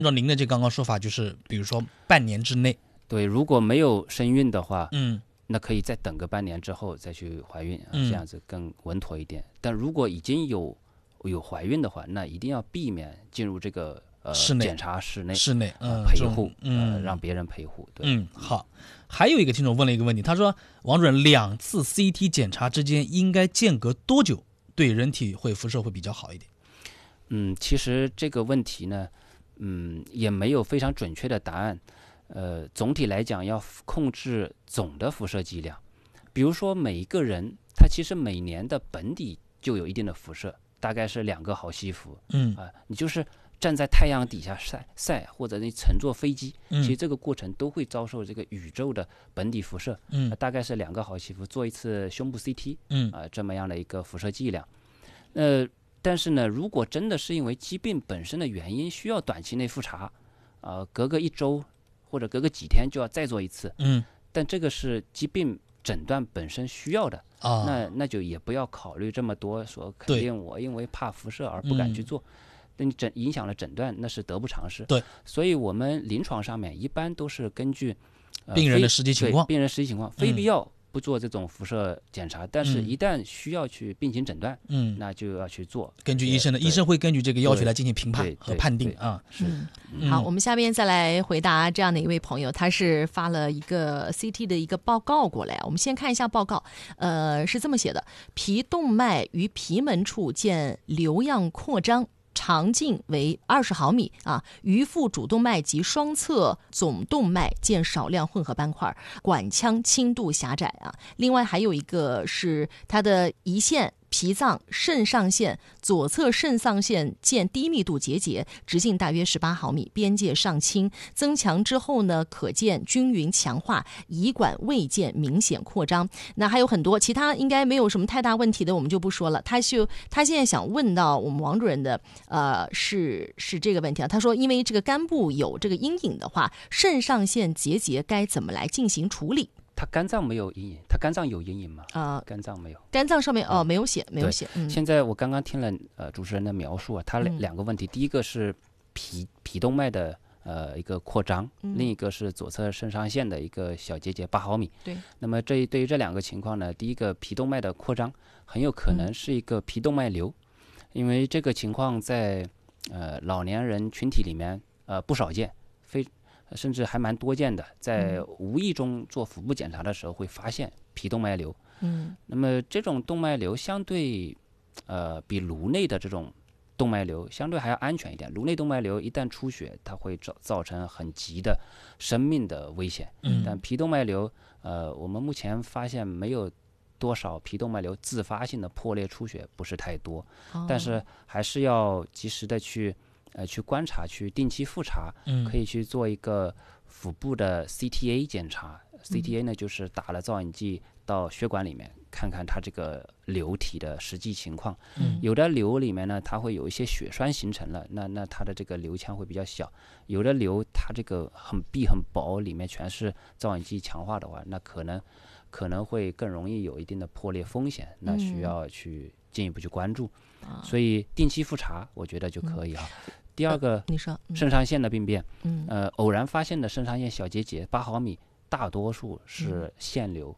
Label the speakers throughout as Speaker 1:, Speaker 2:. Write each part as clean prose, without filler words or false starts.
Speaker 1: 按照您的这刚刚说法，就是比如说半年之内，
Speaker 2: 对，如果没有身孕的话，
Speaker 1: 那
Speaker 2: 可以再等个半年之后再去怀孕，这样子更稳妥一点。但如果已经有怀孕的话，那一定要避免进入这个检查室内陪护，让别人陪护。对，
Speaker 1: 好。还有一个听众问了一个问题，他说：“王主任，2次 CT 检查之间应该间隔多久，对人体辐射会比较好一点？”
Speaker 2: 其实这个问题呢，也没有非常准确的答案。总体来讲，要控制总的辐射剂量。比如说，每一个人他其实每年的本底就有一定的辐射，大概是2个毫西弗。你就是站在太阳底下晒，或者你乘坐飞机，其实这个过程都会遭受这个宇宙的本底辐射。大概是2个毫西弗，做一次胸部 CT，这么样的一个辐射剂量。但是呢，如果真的是因为疾病本身的原因需要短期内复查，隔个1周或者隔个几天就要再做一次，但这个是疾病诊断本身需要的，那就也不要考虑这么多，说肯定我因为怕辐射而不敢去做，那你影响了诊断，那是得不偿失。
Speaker 1: 对，
Speaker 2: 所以我们临床上面一般都是根据
Speaker 1: 病人的实际情况，
Speaker 2: 非必要不做这种辐射检查，但是一旦需要去并行诊断，那就要去做。
Speaker 1: 根据医生会根据这个要求来进行评判和判定啊。
Speaker 3: 好，我们下边再来回答这样的一位朋友，他是发了一个 CT 的一个报告过来。我们先看一下报告，是这么写的：皮动脉于皮门处见瘤样扩张。肠径为20毫米啊，鱼腹主动脉及双侧总动脉见少量混合斑块，管腔轻度狭窄啊。另外还有一个是它的胰腺、脾脏、肾上腺、左侧肾上腺见低密度结节，直径大约18毫米，边界上清，增强之后呢，可见均匀强化，胰管未见明显扩张。那还有很多其他应该没有什么太大问题的，我们就不说了。他现在想问到我们王主任的是这个问题啊。他说，因为这个肝部有这个阴影的话，肾上腺结节该怎么来进行处理？
Speaker 2: 他肝脏没有阴影，他肝脏有阴影吗？肝脏没有，
Speaker 3: 肝脏上面没有写。
Speaker 2: 现在我刚刚听了主持人的描述啊，他2个问题，第一个是脾动脉的一个扩张，另一个是左侧肾上腺的一个小结节8毫米。
Speaker 3: 对。
Speaker 2: 那么对于这2个情况呢，第一个脾动脉的扩张很有可能是一个脾动脉瘤，因为这个情况在老年人群体里面不少见，甚至还蛮多见的，在无意中做腹部检查的时候会发现脾动脉瘤。那么这种动脉瘤相对比颅内的这种动脉瘤相对还要安全一点。颅内动脉瘤一旦出血，它会造成很急的生命的危险。但脾动脉瘤我们目前发现没有多少脾动脉瘤自发性的破裂出血，不是太多，但是还是要及时的去观察，去定期复查，可以去做一个腹部的 CTA 检查。CTA 呢，就是打了造影剂到血管里面，看看它这个瘤体的实际情况。有的瘤里面呢，它会有一些血栓形成了，那它的这个瘤腔会比较小。有的瘤它这个很薄，里面全是造影剂强化的话，那可能会更容易有一定的破裂风险，那需要去进一步去关注。所以定期复查，我觉得就可以啊。第二个，
Speaker 3: 你说
Speaker 2: 肾上腺的病变，偶然发现的肾上腺小结节8毫米，大多数是腺瘤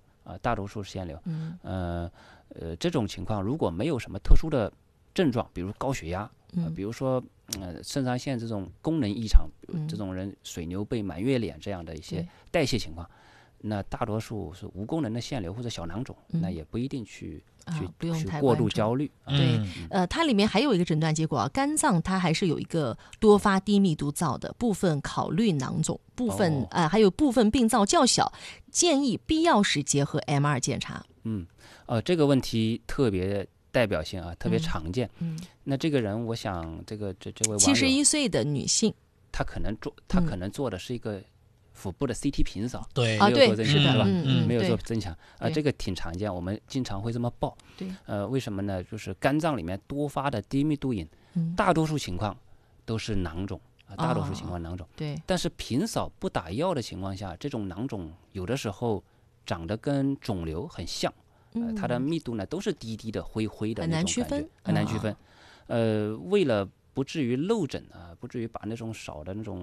Speaker 2: 这种情况如果没有什么特殊的症状，比如高血压，比如说肾上腺这种功能异常，比如这种人水牛背、满月脸这样的一些代谢情况，那大多数是无功能的腺瘤或者小囊肿，那也不一定去过度焦虑。
Speaker 3: 对，它里面还有一个诊断结果啊，肝脏它还是有一个多发低密度灶的部分考虑囊肿，还有部分病灶较小，建议必要时结合 M2 检查。
Speaker 2: 这个问题特别代表性啊，特别常见。那这个人，我想这位网友
Speaker 3: 71岁的女性，
Speaker 2: 她可能做的是一个腹部的 CT 平扫，
Speaker 1: 对
Speaker 2: 没有做增强，
Speaker 3: 是
Speaker 2: 吧？没有做
Speaker 3: 对
Speaker 2: 增强这个挺常见，我们经常会这么报。
Speaker 3: 对，
Speaker 2: 为什么呢？就是肝脏里面多发的低密度隐，大多数情况都是囊肿，大多数情况囊肿。
Speaker 3: 对，
Speaker 2: 但是平扫不打药的情况下，这种囊肿有的时候长得跟肿瘤很像，它的密度呢都是低低的灰灰的那种感觉，很难区分。为了不至于漏诊啊，不至于把那种少的那种